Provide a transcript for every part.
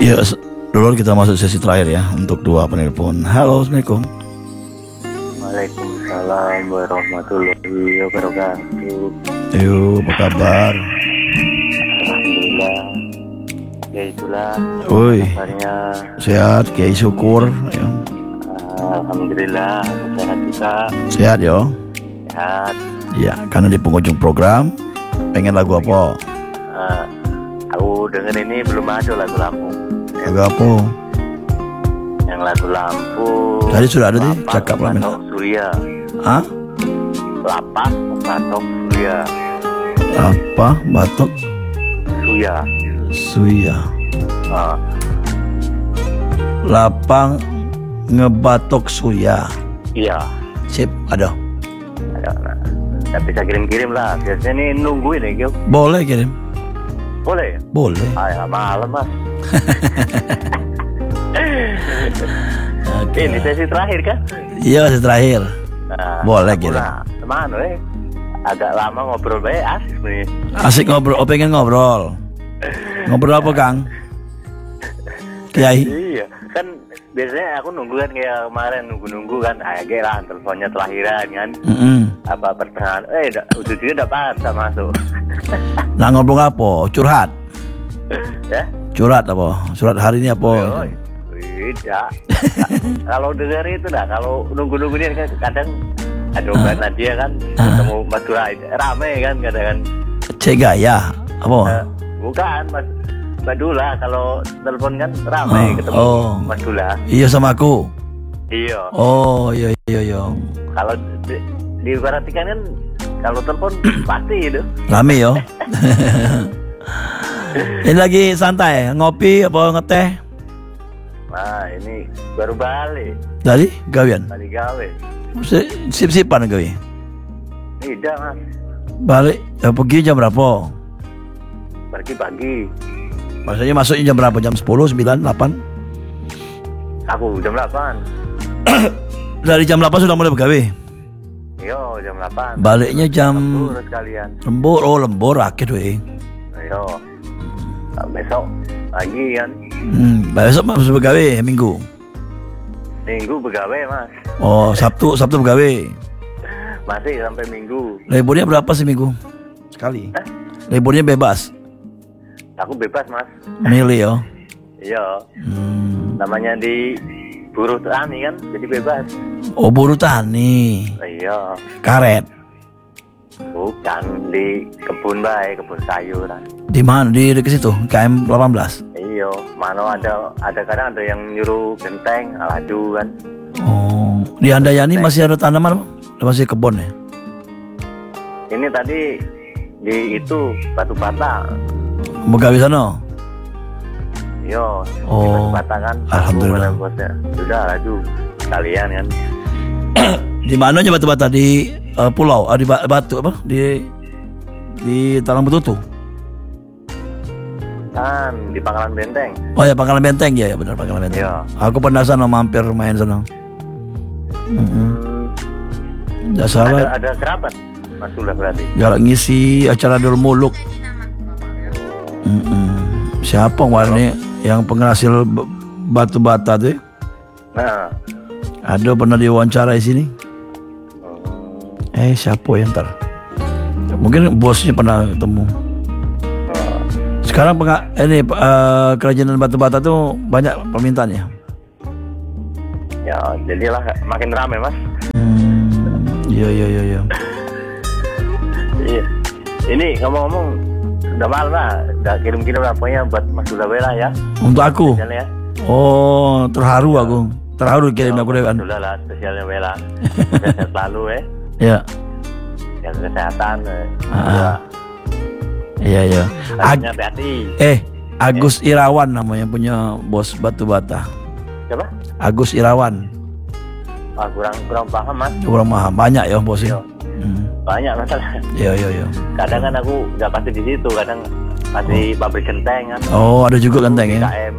Ya, dulu kita masuk sesi terakhir ya untuk dua penelpon. Halo, Assalamualaikum. Waalaikumsalam warahmatullahi wabarakatuh. Yo, apa kabar? Alhamdulillah. Ya itulah Woi, kabarnya. sehat, kiai syukur. Ya. Alhamdulillah, aku sehat juga. Sehat yo. Sehat. Ya, karena di penghujung program pengen lagu apa? Aku denger ini belum ada lagu Lampung. Lagu apa? Yang lagu Lampung. Tadi sudah ada nih, cakap lah. Batok Surya. Hah? Lapak Batok Surya. Apa? Batok Surya. Suya. Ah, Lapang ngebatok suya. iya. Sip, ada. Ada. Nah, bisa kirim-kirim lah. Biasanya ini nungguin ya, Gil. Boleh kirim. Boleh? Boleh. Ya malam mas. Oke. Ini sesi terakhir kan? Iya, sesi terakhir. Nah, Boleh, aku kirim. lah, teman agak lama ngobrol baik asik nih. Asik ngobrol, pengen ngobrol. Ngobrol apa, Kang? Kiai? Iya, kan biasanya aku nunggu kan kayak kemarin nunggu kan, kayak lah teleponnya telahiran kan, apa pertengahan, ujung-ujungnya dapat masuk. Nah, ngobrol apa? Curhat? Ya? Curhat apa? Surat hari ini apa? Tidak. Kalau dengar itu dah, kalau nunggu-nunggu dia kan kadang ada obat Nadia kan, ketemu Mas Dula, rame kan kadang kan. Cegaya? Apa? Bukan Mas Badula, kalau telepon kan rame ketemu Mas Dula. Iya sama aku. Iya. Oh, iya. Kalau diperhatikan kan kalau telepon pasti itu. Rame yo. Ini lagi santai, ngopi apa ngeteh? Nah, ini baru balik. Dari gawian? Balik gawe. Sip-sipan gawe. Tidak, Mas. Balik pergi jam berapa? Pergi pagi. Maksudnya masuknya jam berapa? Jam 10, 9, 8? Aku jam 8. Dari jam 8 sudah mulai begawe? Yo, jam 8. Baliknya jam lembur sekalian. lembur. Oh, lembur akhir weh. Yo. Besok lagi kan. Besok masuk begawe Minggu. Minggu begawe, Mas. Oh, Sabtu begawe. Masih sampai Minggu. Liburnya berapa sih Minggu? Sekali. Liburnya bebas. Aku bebas, Mas. Milih yo. Iya. Namanya di buruh tani kan, jadi bebas. Oh, buruh tani. Iya. Karet. Bukan di kebun baik, kebun sayuran. Di mana? Di dekat situ, KM 18. Iya. Mana ada kadang ada yang nyuruh genteng, aladu kan. Oh, di Andayani masih ada tanaman? Masih kebun ya? Ini tadi di itu batu bata. Begawe sana. Iya. Oh. Di batu bata kan. Alhamdulillah. Aku bosnya. Sudah aladu kalian kan. Di mana aja batu-bata di pulau? Di batu apa? Di Talang Betutu. Kan di Pangkalan Benteng. Oh ya, Pangkalan Benteng ya, benar Pangkalan Benteng. Iya. Aku pernah sana mampir main sana. Nggak salah. Ada kerabat Mas Dula berarti. Galak ngisi acara Dul Muluk. Siapa warnanya yang penghasil batu bata tuh? Nah. Ada pernah diwawancara di sini. Siapa yang ntar? Mungkin bosnya pernah ketemu. Sekarang kerajinan batu bata tuh banyak permintaannya. Ya, jadilah makin ramai, Mas. Iya. Iya. Ini ngomong-ngomong udah malam lah, udah kirim-kirim apanya buat Mas Dula Bela ya. Untuk aku. Spesialnya. Oh, terharu aku. Terharu kirim aku deh kan. Mas Dula lah spesialnya Bela. Sehat selalu ya. Ya. Yang kesehatan. Iya. Hati-hati. Agus Irawan namanya punya bos batu bata. Siapa? Agus Irawan. Kurang paham, Mas. Kurang paham. Banyak ya bosnya. Banyak masalah. Iya. Kadang kan aku nggak pasti di situ, kadang pasti pabrik genteng kan. Oh, ada juga genteng ya. KM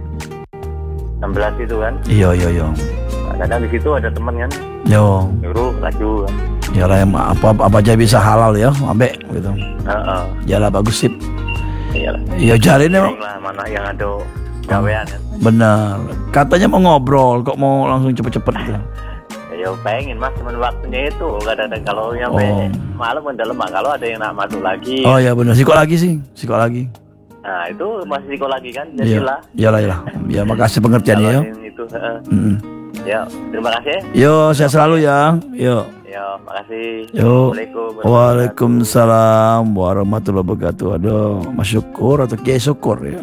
16 itu kan. Iya. Kadang di situ ada teman kan. Yo. Nyuruh laju kan. Ya lah, apa aja bisa halal ya, ambek gitu. Heeh. Ya lah, bagus sip. Iyalah. Ya jari nih, Lah mana yang ada gawean kan. Benar. Katanya mau ngobrol, kok mau langsung cepet-cepet gitu. Ya pengen mas, cuman waktunya itu kadang-kadang kalau nyampe malam kan dalam, kalau ada yang nak masuk lagi. Oh ya benar, psikologi. Nah itu masih psikologi kan, jadilah. Iyalah. Ya makasih pengertiannya ya. Itu. Ya terima kasih. Yo, saya selalu ya. Yo. Ya makasih. Yo. Assalamualaikum. Waalaikumsalam warahmatullahi wabarakatuh. Aduh, masyukur atau kiai syukur ya.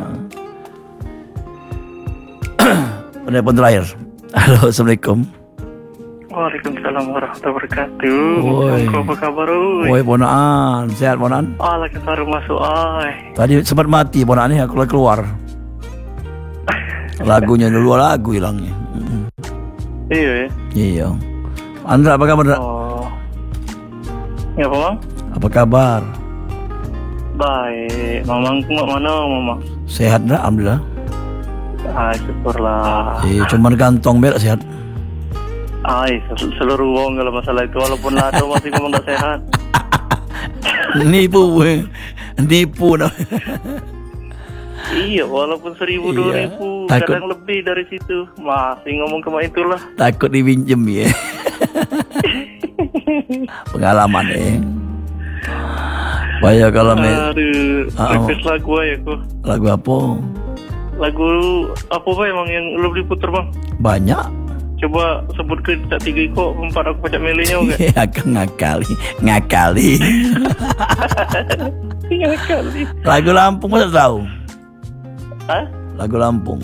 Penelpon terakhir. Halo, assalamualaikum. Waalaikumsalam warahmatullahi wabarakatuh. Woi. Apa kabar? Woi, ponaan, sehat ponaan? Lagi baru masuk Tadi sempat mati ponaan ini, aku keluar. Lagunya dulu lagu hilangnya. Iya ya. Iya. Andra apa kabar? Oh. Ya Mamang? Apa kabar? Baik. Mamang mana Mamang? Sehat dah, alhamdulillah. Syukurlah. Cuman kantong berak sehat. Seluruh wong kalau masalah itu, walaupun lado masih memang tak sehat. Nipu nah. Iya, walaupun 1.000 2.000 kadang lebih dari situ masih ngomong kemana itulah. Takut dipinjem ya. Pengalaman Bahaya kalau request lagu aja kok. Lagu apa? Lagu apa emang yang lu diputer bang? Banyak. Coba sebutkan tak 3 kok 4 aku pacak milihnya enggak? Iya, ngakali. Ngakali. Lagu Lampung masa tahu? Hah? Lagu Lampung.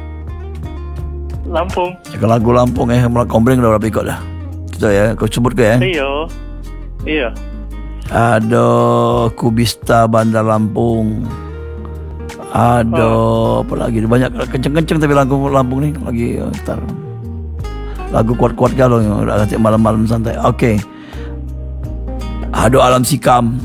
Lampung. Lagu Lampung mulai kombreng udah berapa ikut dah. Itu ya, kau sebut ke ya? Iya. Ada Kubista Bandar Lampung. Ada apa lagi? Banyak kenceng-kenceng tapi lagu Lampung nih lagi ntar. Lagu kuat-kuat galau udah nanti malam-malam santai. Oke. Ada Alam Sikam.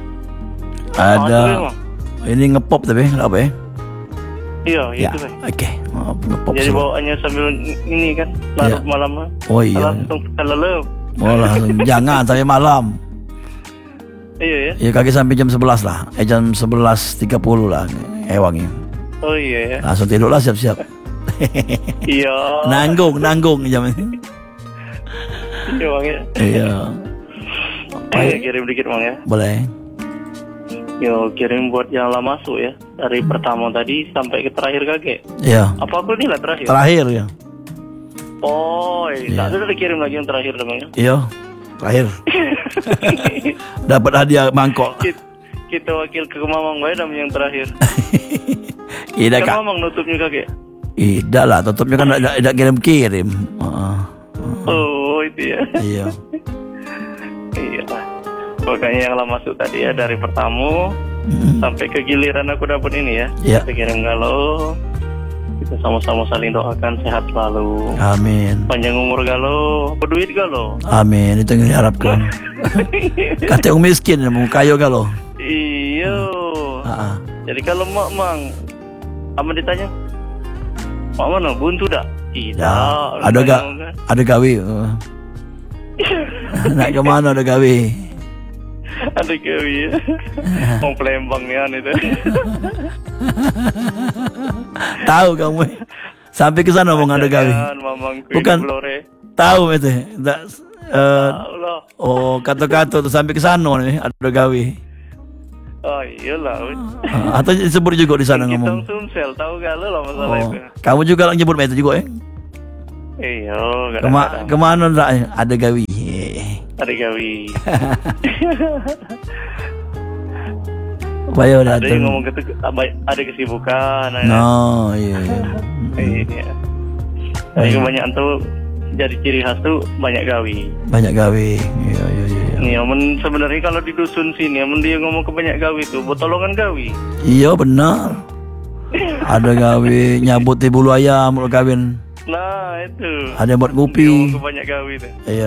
Ada ini ngepop tapi apa ya? Iya, ya, itu kan. Oke. Ngepop. Jadi bawaannya sambil ini kan larut malam. Oh iya. Langsung kelelep. Oh langsung jangan sampai malam. Iya ya. Ya kaki sampai jam 11 lah. Jam 11.30 lah ewangnya. Oh iya ya. Langsung tidur lah siap-siap. Iya. Nanggung jam ini. Iya bang ya. Iya. Kirim dikit bang ya. Boleh. Yo kirim buat yang lama masuk ya. Dari pertama tadi sampai ke terakhir kakek. Iya. Apa aku ini lah terakhir? Terakhir ya. Oh, iya. Tak ada kirim lagi yang terakhir bang ya. Iya. Terakhir. Dapat hadiah mangkok. Kita wakil ke Mamang bae yang terakhir. Iya kan Mamang nutupnya kakek. Tidak lah, tutupnya kan tidak kirim-kirim. Oh itu ya. Iya. Iya. Pokoknya yang lama masuk tadi ya dari pertama sampai ke giliran aku dapat ini ya. Iya. Kita kirim galau. Kita sama-sama saling doakan sehat selalu. Amin. Panjang umur galau, berduit galau. Amin, itu yang diharapkan. Kata orang miskin mau kaya galau. Iya. Jadi kalau mak mang, aman ditanya. Mak mana buntu dak? Tidak. Ya, ada gawe. Nak ke mana ada gawe? Ada gawe ya. Mau Palembang nih itu. Tahu kamu. Sampai ke sana mau ada gawe. Bukan. Tahu itu. Oh, kata-kata tuh sampai ke sana nih ada gawe. Oh iyalah. Atau disebut juga di sana ngomong. Kita Sumsel tahu gak lo lah masalah itu. Kamu juga nyebut itu juga ya? Iya. Kemana ada gawe? Ada gawe. Bayo ada yang ngomong gitu, ada kesibukan. No, iya. Iya. Tapi kebanyakan tuh jadi ciri khas tuh banyak gawe. Banyak gawe. Iya. Nih, sebenarnya kalau di dusun sini, dia ngomong ke banyak gawe tuh, botolongan gawe. Iya benar. Ada gawe nyabut di bulu ayam mau kawin. Nah itu. Ada buat kopi. Ngomong ke banyak gawe tuh. Iya.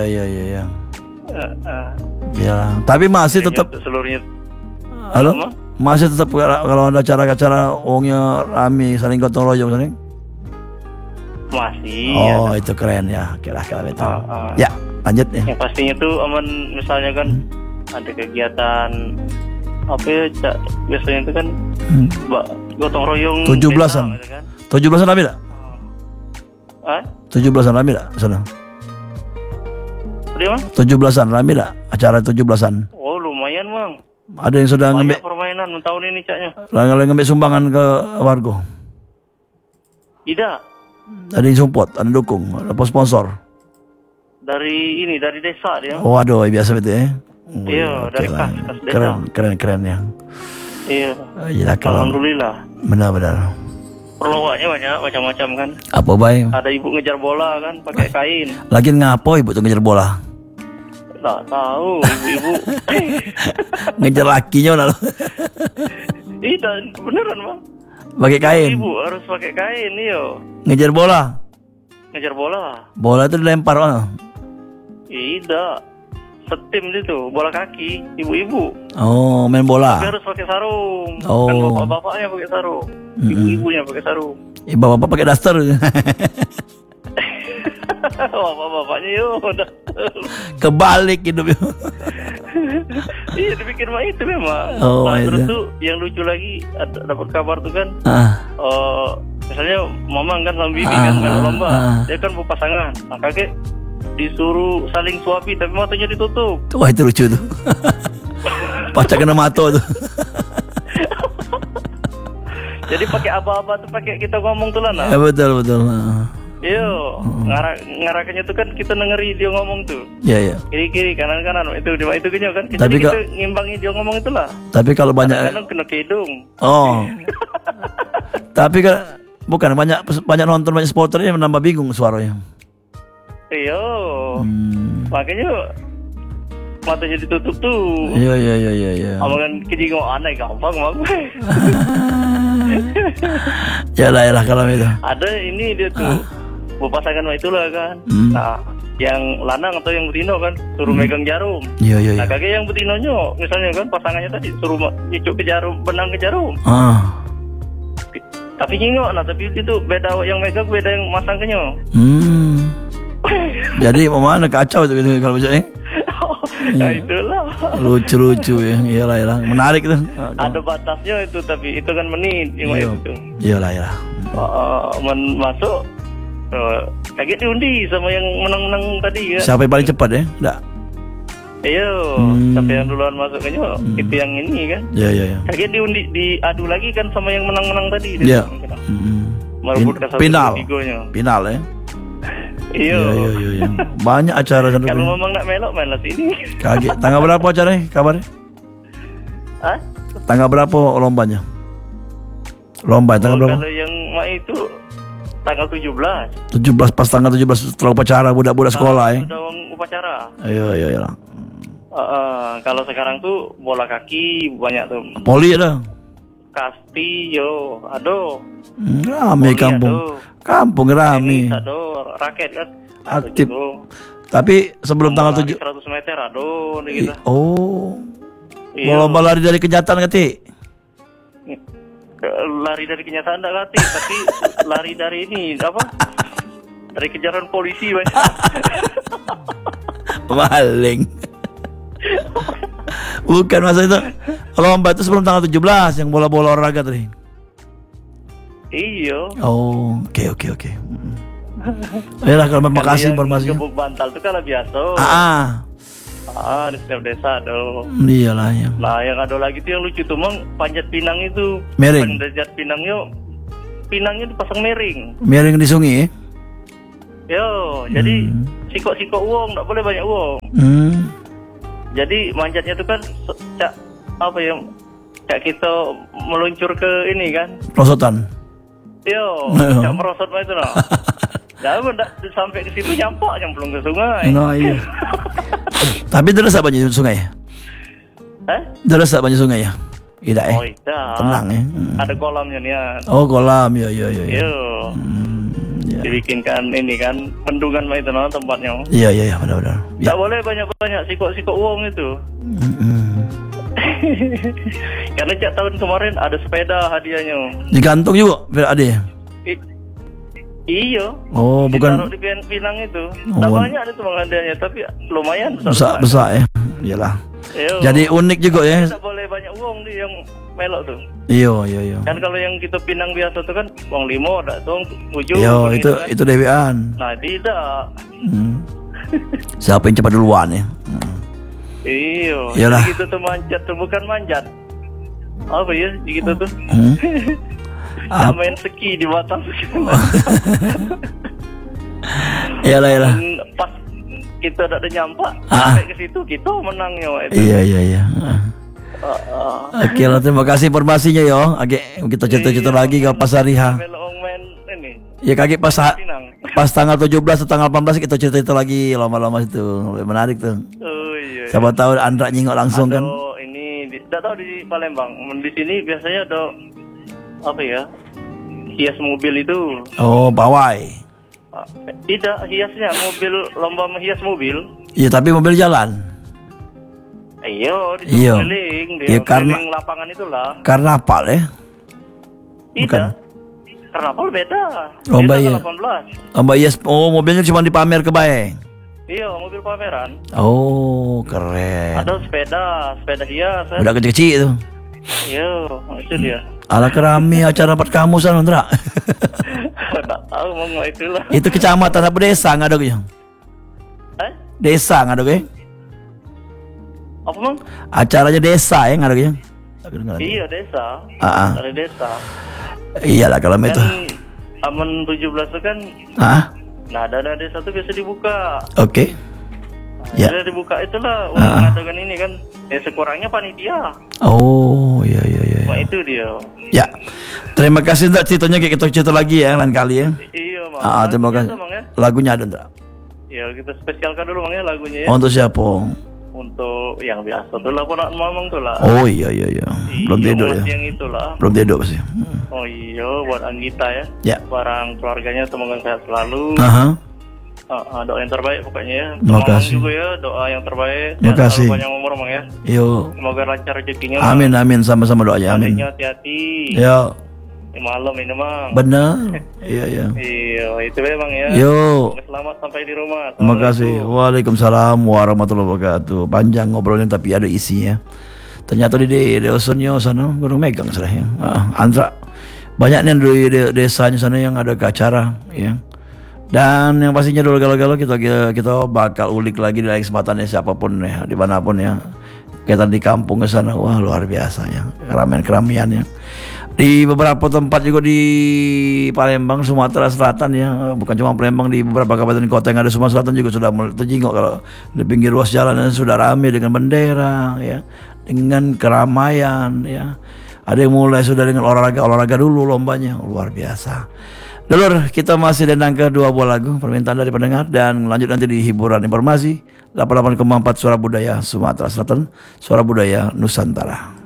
Ya, tapi masih tetap. Seluruhnya. Halo? Masih tetap kalau ada acara-acara orangnya rame saling gotong royong saling. Masih. Oh ya. Itu keren ya, kira-kira itu. Ya, lanjut ya. Yang pastinya tuh aman, misalnya kan ada kegiatan apa ya, biasanya itu kan gotong royong 17-an. desa, gitu kan. 17-an rame tak? Hah? 17-an rame tak sana? Dia, Bang? 17-an rame tak? Acara 17-an. Oh, lumayan, Bang. Ada yang sudah Banyak ngambil permainan tahun ini caknya. ngambil sumbangan ke warga. Tidak. Ada yang support, ada dukung, ada sponsor. Dari desa dia. Oh, aduh, biasa betul ya. Iya, dari lah. kas desa. Keren ya. Iya. Iya, kalau Alhamdulillah. benar. Perlombanya banyak macam-macam kan. Apa baik? Ada ibu ngejar bola kan pakai kain. Lagi ngapo ibu tuh ngejar bola? Tak tahu ibu-ibu. Ngejar lakinya lah. Iya, beneran, Bang. Pakai kain. Ibu harus pakai kain, iyo. Ngejar bola. Ngejar bola. Bola itu dilempar mana? Tidak. Setim itu, bola kaki, ibu-ibu. Oh, main bola. Tapi harus pakai sarung. Oh. Kan bapak-bapaknya pakai sarung. Ibu-ibunya pakai sarung. Bapak pakai daster. Bapak-bapaknya yuk udah. Kebalik hidupnya. Iya, dibikin mah itu memang. Oh, Nah, terus itu. tuh yang lucu lagi dapat kabar tuh kan. Misalnya mamang kan sama bibi kan main lomba. Dia kan berpasangan. Nah, kakek disuruh saling suapi tapi matanya ditutup. Wah, itu lucu tuh. Pacak kena mata tuh. Jadi pakai apa-apa tuh pakai kita ngomong tuh lah nah. Ya, betul. Iya, ngarakannya tuh kan kita dengeri dia ngomong tuh. Iya. Kiri-kiri, kanan-kanan, itu kenya kan. Tapi Kita ngimbangi dia ngomong itulah. Tapi kalau banyak Kadang-kadang kena ke hidung. Oh. Tapi kan bukan banyak nonton banyak supporternya menambah bingung suaranya. Iya. Makanya matanya ditutup tuh. Iya. Omongan kejingo aneh gampang mak. Ya lah kalau itu. Ada ini dia tuh. Berpasangan mah itulah kan. Nah, yang lanang atau yang betina kan suruh megang jarum. Iya. Nah, kakek yang betinanya misalnya kan pasangannya tadi suruh nyicuk ke jarum, benang ke jarum. Tapi nyingok, nah tapi itu beda yang megang beda yang masang kenyo. Jadi mana kacau itu kalau macam ni. Nah itulah. Lucu ya. Iyalah. Menarik itu. Ada batasnya itu tapi itu kan menit yang itu. Iyalah. Masuk kaget diundi sama yang menang-menang tadi ya. Siapa yang paling cepat ya? Enggak. Iya, sampai yang duluan masuk kan itu yang ini kan. Iya. Kaget diadu lagi kan sama yang menang-menang tadi. Iya. Merebutkan satu tigonya. Final ya. Iya. Banyak acara kan. Kalau memang nak melok mainlah sini. Kaget. Tanggal berapa acaranya? Kabarnya? Hah? Tanggal berapa lombanya? Tanggal berapa? Kalau yang itu tanggal 17. 17 pas tanggal 17 setelah upacara budak-budak sekolah ya. Sudah upacara. Iya. Kalau sekarang tuh bola kaki banyak tuh. Poli ada. Kasti aduh. Rame kampung. Kampung rame. Aduh, raket kan. Aktif. Gitu. Tapi sebelum tanggal 7 100 meter aduh gitu. Oh. Iya. Lomba lari dari kenyataan kati. Lari dari kenyataan enggak kati, tapi lari dari ini apa? Dari kejaran polisi banyak. Maling. Bukan masa itu. Lomba itu sebelum tanggal 17 yang bola-bola olahraga tadi. Iya. Oh, oke. Ayolah kalau makasih informasinya. Gebuk bantal itu kan biasa. Di setiap desa ada. Iyalah ya. Nah, yang ada lagi tuh yang lucu tuh mang panjat pinang itu. Miring. Panjat pinangnya dipasang miring. Miring di sungai ya? Yo, jadi sikok-sikok uang, enggak boleh banyak uang. Jadi manjatnya tuh kan cak kita meluncur ke ini kan. Prosotan. Yo, cak merosot mah itu nah. Enggak sampai ke situ nyemplung ke sungai. Nah, iya. Tapi deras apa banyak sungai? Deras apa banyak sungai ya? Tidak Oh, tidak. Tenang ya. Ada kolamnya nih ya. Oh, kolam. Iya. Yo. Dibikinkan ini kan bendungan mah itu nah tempatnya. Iya, benar. Tidak boleh banyak-banyak sikok-sikok uang itu. Karena cak tahun kemarin ada sepeda hadiahnya. Digantung juga ada ya? Iya. Oh, bukan. Ditaruh di Pinang itu. Tak banyak ada tuh hadiahnya, tapi lumayan besar ya. Iyalah. Iya. Jadi unik juga ya. Tidak boleh banyak uang di yang melok tuh. Iya. Kan kalau yang kita pinang biasa tuh kan uang 5 ada tuh ujung. Iya, gitu kan. itu dewean. Nah, tidak. Siapa yang cepat duluan ya? Iya. Iyalah. Gitu tuh manjat tuh bukan manjat. Apa ya gitu tuh? Main ski di Batam. Iyalah. Pas kita ada nyampak sampai ke situ kita menangnya itu. Iya. Oke lah, terima kasih informasinya yo. Oke, kita cerita-cerita lagi kalau pas hari H. Ya kaki pas tanggal 17 atau tanggal 18 kita cerita lagi lama-lama itu. Lebih menarik tuh. Oh iya. Siapa tahu Andra nyingok langsung kan. Ini tidak tahu di Palembang. Di sini biasanya ada apa ya? Hias mobil itu. Oh, pawai. Tidak, hiasnya mobil, lomba menghias mobil. Iya, tapi mobil jalan. Iya, Iya. keliling, Iya, karena keliling lapangan itulah. karnaval ya. Tidak. Karnaval beda. Lomba Beda iya. 18. Lomba hias. Oh, mobilnya cuma dipamer ke bae. Iya, mobil pameran. Oh, keren. Ada sepeda hias. Udah kecil-kecil itu. Iya, itu dia. Ala kerami acara tempat kamu sana, Andra. Tak tahu mau itulah. Itu kecamatan apa desa nggak ada ya? Desa nggak ada ya? Apa mang? Acaranya desa ya nggak ada ya? Iya desa. Ada desa. Iyalah kalau itu. Dan aman 17 itu kan. Nah dana desa itu biasa dibuka. Oke. Ya. Sudah dibuka itulah untuk mengadakan ini kan. Ya sekurangnya panitia. Oh iya. Nah itu dia. Ya. Terima kasih Ndra, ceritanya kita cerita lagi ya lain kali ya. Iya mang. Terima kasih. Ya? Lagunya ada Ndra. Ya kita spesialkan dulu mang ya lagunya ya. Untuk siapa? Untuk yang biasa tuh lah ponak mamang tuh lah. Oh iya. Belum tidur ya. Yang itulah. Belum tidur pasti. Oh iya buat Anggita ya. Ya. Barang keluarganya semoga sehat selalu. Doa yang terbaik pokoknya ya. Terima kasih juga ya, doa yang terbaik. Terima kasih. Banyak umur mang ya. Yo. Semoga lancar rezekinya. Amin sama-sama doanya. Amin. Hati-hati. Yo. Malam ini mang. Benar. Iya. Iya, itu memang ya. Yo. Selamat sampai di rumah. Terima kasih. Waalaikumsalam warahmatullahi wabarakatuh. Panjang ngobrolnya tapi ada isinya. Ternyata di Osonyo sana Gunung Megang salah ya. Andra banyaknya di desanya sana yang ada ke acara ya. Dan yang pastinya dulu galau-galau kita bakal ulik lagi di lain kesempatan ya, siapapun ya, dimanapun ya. Kita di kampung ke sana, wah luar biasa ya, keramian-keramiannya. Di beberapa tempat juga di Palembang, Sumatera Selatan ya, bukan cuma Palembang, di beberapa kabupaten kota yang ada Sumatera Selatan juga sudah terjingok kalau di pinggir ruas jalan sudah ramai dengan bendera ya, dengan keramaian ya. Ada yang mulai sudah dengan olahraga dulu lombanya, luar biasa. Dulur, kita masih dendang ke 2 buah lagu permintaan dari pendengar dan lanjut nanti di hiburan informasi 88,4 Suara Budaya Sumatera Selatan, Suara Budaya Nusantara.